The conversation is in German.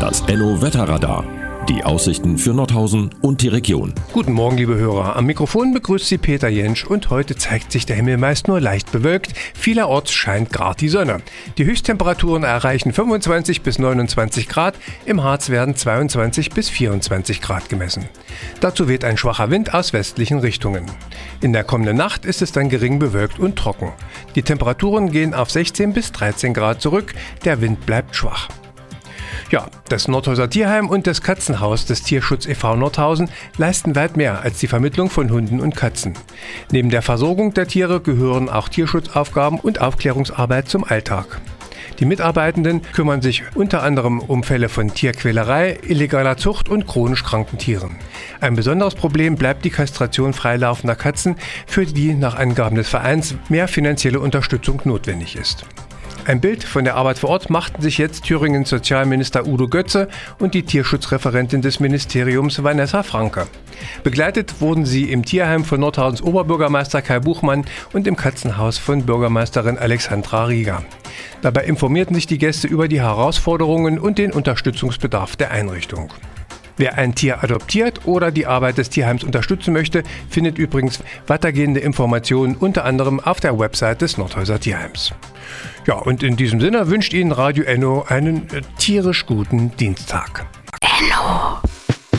Das Enno-Wetterradar. Die Aussichten für Nordhausen und die Region. Guten Morgen, liebe Hörer. Am Mikrofon begrüßt Sie Peter Jentsch und heute zeigt sich der Himmel meist nur leicht bewölkt. Vielerorts scheint gerade die Sonne. Die Höchsttemperaturen erreichen 25 bis 29 Grad. Im Harz werden 22 bis 24 Grad gemessen. Dazu weht ein schwacher Wind aus westlichen Richtungen. In der kommenden Nacht ist es dann gering bewölkt und trocken. Die Temperaturen gehen auf 16 bis 13 Grad zurück. Der Wind bleibt schwach. Ja, das Nordhäuser Tierheim und das Katzenhaus des Tierschutz e.V. Nordhausen leisten weit mehr als die Vermittlung von Hunden und Katzen. Neben der Versorgung der Tiere gehören auch Tierschutzaufgaben und Aufklärungsarbeit zum Alltag. Die Mitarbeitenden kümmern sich unter anderem um Fälle von Tierquälerei, illegaler Zucht und chronisch kranken Tieren. Ein besonderes Problem bleibt die Kastration freilaufender Katzen, für die nach Angaben des Vereins mehr finanzielle Unterstützung notwendig ist. Ein Bild von der Arbeit vor Ort machten sich jetzt Thüringens Sozialminister Udo Götze und die Tierschutzreferentin des Ministeriums Vanessa Franke. Begleitet wurden sie im Tierheim von Nordhausens Oberbürgermeister Kai Buchmann und im Katzenhaus von Bürgermeisterin Alexandra Rieger. Dabei informierten sich die Gäste über die Herausforderungen und den Unterstützungsbedarf der Einrichtung. Wer ein Tier adoptiert oder die Arbeit des Tierheims unterstützen möchte, findet übrigens weitergehende Informationen unter anderem auf der Website des Nordhäuser Tierheims. Ja, und in diesem Sinne wünscht Ihnen Radio Enno einen tierisch guten Dienstag. Enno.